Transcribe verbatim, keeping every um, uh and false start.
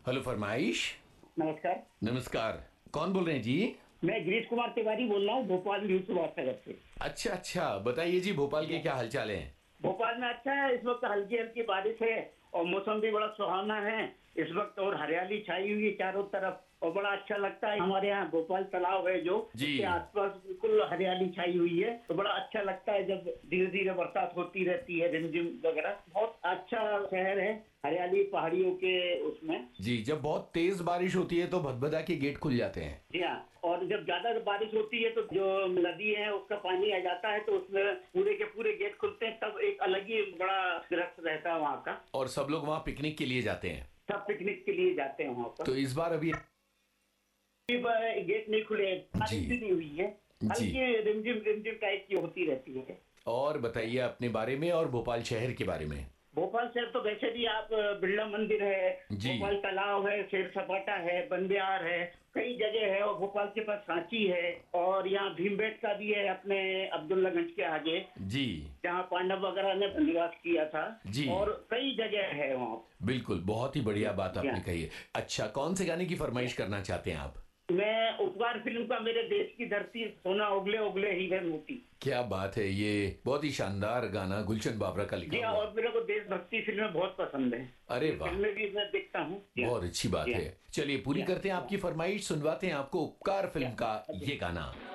Hello फरमाइश। नमस्कार। नमस्कार, कौन बोल रहे हैं जी? मैं गिरीश कुमार तिवारी बोल रहा हूँ, भोपाल न्यूज नगर से। अच्छा अच्छा, बताइए जी, भोपाल के क्या हालचाल हैं? भोपाल में अच्छा है, इस वक्त हल्की हल्की बारिश है और मौसम भी बड़ा सुहावना है इस वक्त, और हरियाली छाई हुई है चारों तरफ और बड़ा अच्छा लगता है। हमारे यहाँ भोपाल तालाब है जो, उसके आसपास बिल्कुल हरियाली छाई हुई है, तो बड़ा अच्छा लगता है जब धीरे धीरे बरसात होती रहती है, रिमझिम वगैरह। बहुत अच्छा शहर है, हरियाली पहाड़ियों के उसमें। जी, जब बहुत तेज बारिश होती है तो भदभदा के गेट खुल जाते हैं। जी हाँ, और जब ज्यादा बारिश होती है तो जो नदी है उसका पानी आ जाता है, तो उसमें पूरे के पूरे गेट खुलते हैं, तब एक अलग ही बड़ा दृश्य रहता है वहाँ का। और सब लोग वहाँ पिकनिक के लिए जाते हैं। सब पिकनिक के लिए जाते हैं वहाँ पर। तो इस बार अभी गेट नहीं खुले, जी बारिश भी नहीं हुई है, जी, हल्की रिमझिम रिमझिम टाइप की होती रहती है। और बताइए अपने बारे में और भोपाल शहर के बारे में। भोपाल शहर तो वैसे भी आप, बिरला मंदिर है, जी। भोपाल तालाब है, शेर सपाटा है, बंदियार है, कई जगह है, और भोपाल के पास सांची है, और यहाँ भीमबेटका भी है अपने अब्दुल्लागंज के आगे, जी जहाँ पांडव वगैरह ने निवास किया था। जी, और कई जगह है वहाँ। बिल्कुल, बहुत ही बढ़िया बात आपने जी। कही है। अच्छा, कौन से गाने की फरमाइश करना चाहते हैं आप? मैं उपकार फिल्म का मेरे देश की धरती सोना उगले उगले हीरे मोती। क्या बात है, ये बहुत ही शानदार गाना गुलशन बाबरा का लिखा जी हाँ, हुआ। और मेरे को देशभक्ति फिल्में बहुत पसंद है। अरे वाह, फिल्में भी मैं देखता हूँ। बहुत अच्छी बात है। चलिए पूरी करते हैं आपकी फरमाइश, सुनवाते हैं आपको उपकार फिल्म का ये गाना।